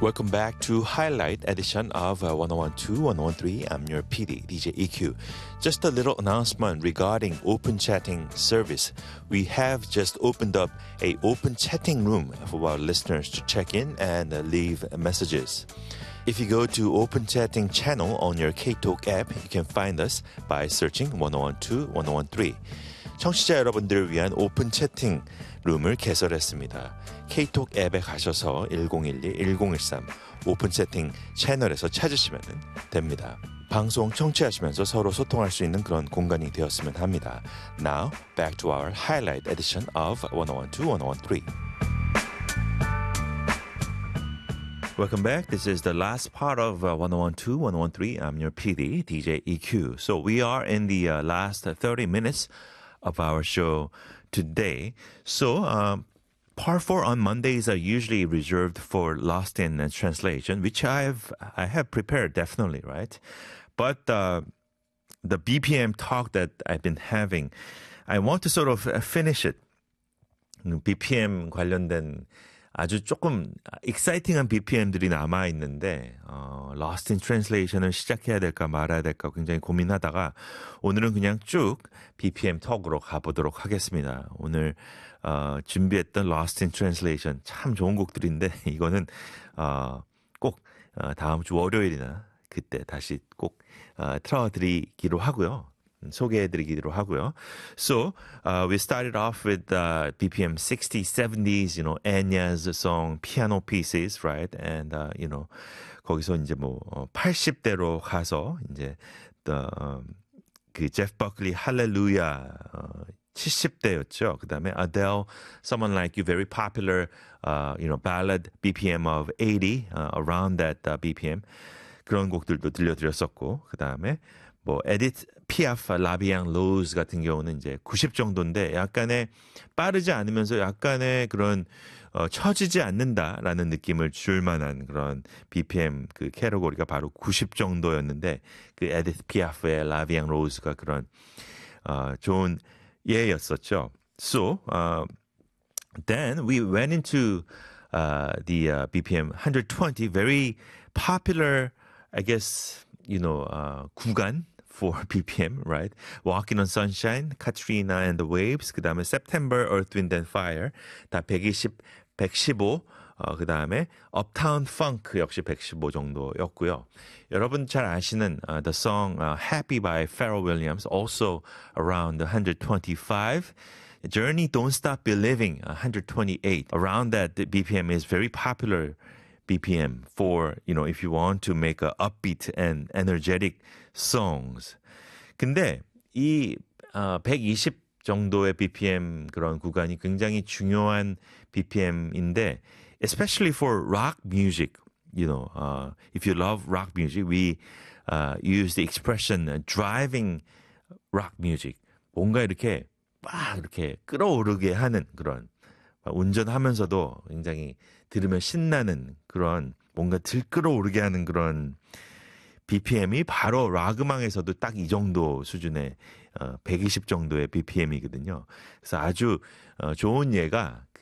Welcome back to Highlight edition of 1012, 1013. I'm your PD, DJ EQ. Just a little announcement regarding open chatting service. We have just opened up a open chatting room for our listeners to check in and leave messages. If you go to Open Chatting channel on your K-Talk app, you can find us by searching 1012, 1013. 청취자 여러분들을 위한 오픈 채팅 룸을 개설했습니다. K-Talk 앱에 가셔서 1012-1013 오픈 채팅 채널에서 찾으시면 됩니다. 방송 청취하시면서 서로 소통할 수 있는 그런 공간이 되었으면 합니다. Now, back to our highlight edition of 1012, 1013. Welcome back. This is the last part of 1012, 1013. I'm your PD, DJ EQ. So we are in the last 30 minutes of our show today. So, part 4 on Mondays are usually reserved for Lost in Translation, which I have prepared definitely, right? But the BPM talk that I've been having, I want to sort of finish it. BPM 관련된 아주 조금 exciting한 BPM들이 남아 있는데 Lost in Translation을 시작해야 될까 말아야 될까 굉장히 고민하다가 오늘은 그냥 쭉 BPM 톡으로 가보도록 하겠습니다. 오늘 준비했던 Lost in Translation 참 좋은 곡들인데 이거는 꼭 다음 주 월요일이나 그때 다시 꼭 틀어드리기로 하고요. 소개해드리기로 하고요. So, we started off with BPM 60s, 70s, you know, Enya's song, piano pieces, right? And, you know, 거기서 이제 뭐, 80대로 가서, 이제, 그, 제프 버클리, 할렐루야, 70대였죠. 그 다음에 Adele, Someone Like You, very popular, you know, ballad, BPM of 80, around that BPM. 그런 곡들도 들려드렸었고, 그 다음에, 뭐 에디트 피아프, 라비앙, 로즈 같은 경우는 이제 90 정도인데 약간의 빠르지 않으면서 약간의 그런 처지지 않는다라는 느낌을 줄 만한 그런 BPM 그 캐러고리가 바로 90 정도였는데 그 에디트 피아프의 라비앙, 로즈가 그런 좋은 예였었죠. So then we went into the BPM 120, very popular, I guess, you know, 구간 for BPM, right? Walking on Sunshine, Katrina and the Waves, 그 다음에 September, Earth, Wind and Fire, 다 120, 115, 그 다음에 Uptown Funk 역시 115 정도였고요. 여러분 잘 아시는 the song Happy by Pharrell Williams, also around 125. Journey, Don't Stop Believing, 128. Around that, the BPM is very popular BPM for, you know, if you want to make a upbeat and energetic songs. 근데 이 120 정도의 BPM 그런 구간이 굉장히 중요한 BPM인데 especially for rock music, you know, if you love rock music, we use the expression driving rock music. 뭔가 이렇게 막 이렇게 끌어오르게 하는 그런 운전하면서도 굉장히 들으면 신나는 그런 뭔가 들끓어오르게 하는 그런 BPM이 바로 락 음악에서도 딱 이 정도 수준의 120 정도의 BPM이거든요. 그래서 아주 좋은 예가